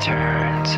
returns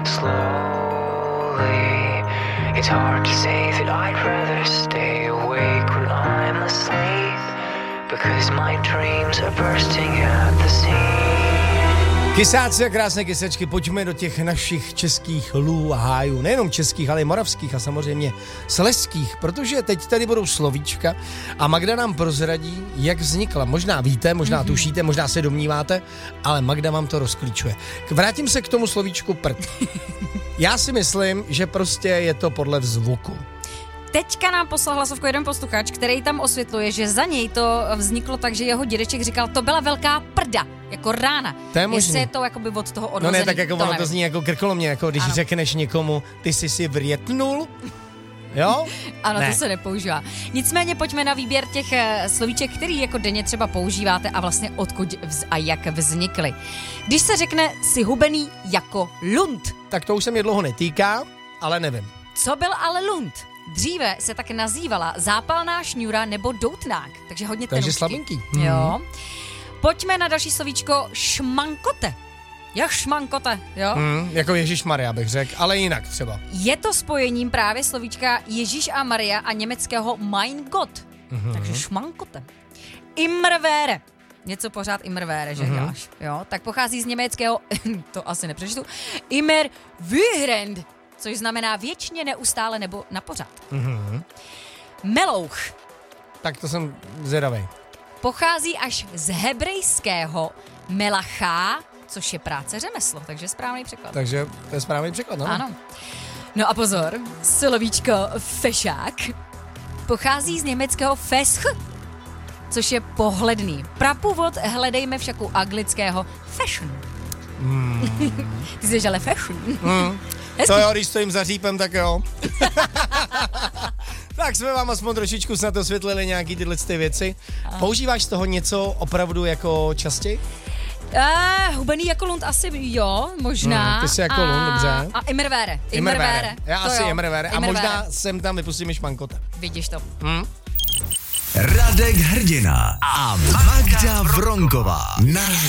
slowly. It's hard to say that I'd rather stay awake when I'm asleep, because my dreams are bursting at the seams. Kysáci a krásné kysečky, pojďme do těch našich českých lů a hájů. Nejenom českých, ale i moravských a samozřejmě slezských, protože teď tady budou slovíčka a Magda nám prozradí, jak vznikla. Možná víte, možná tušíte, možná se domníváte, ale Magda vám to rozklíčuje. Vrátím se k tomu slovíčku prd. Já si myslím, že prostě je to podle zvuku. Teďka nám poslal hlasovku jeden posluchač, který tam osvětluje, že za něj to vzniklo tak, že jeho dědeček říkal, to byla velká prda, jako rána. To je možný. Jestli je to jakoby od toho odvozený. No ne, tak jako ono to nevím. zní jako krkolomně, jako když řekneš někomu, ty jsi si vrětnul, jo? Ano, ne. to se nepoužívá. Nicméně pojďme na výběr těch slovíček, který jako denně třeba používáte a vlastně odkud a jak vznikly. Když se řekne si hubený jako lund. Tak to už se mě dlouho netýká, ale nevím. Co byl ale lund? Dříve se tak nazývala zápalná šňůra nebo doutnák, takže hodně tenučky. Takže slabinký. Jo. Pojďme na další slovíčko šmankote. Jak šmankote, jo? Jako Ježišmarja bych řekl, ale jinak třeba. Je to spojením právě slovíčka Ježíš a Maria a německého Mein Gott. Takže šmankote. Immerwähre. Něco pořád immerwähre, že děláš, jo? Tak pochází z německého, to asi nepřečtu, Immerwährend, což znamená věčně, neustále nebo na pořád. Melouch. Tak to jsem zvědavej. Pochází až z hebrejského melachá, což je práce řemeslo, takže správný překlad. Takže to je správný překlad, no? Ano. No a pozor, slovíčko fešák pochází z německého fesch, což je pohledný. Prapůvod hledejme však u anglického fashion. Ty jsi ale fashion. To jo, když stojím za řípem, tak jo. Tak jsme vám aspoň trošičku snad osvětlili nějaký tyhle ty věci. Používáš z toho něco opravdu jako častěji? Hubený jako lund asi jo, možná. Ty jsi jako lund, dobře. A immerwähre. Já to asi jo. immerwähre. A možná sem tam vypustím i šmankote. Vidíš to. Radek Hrdina a Magda Vronková na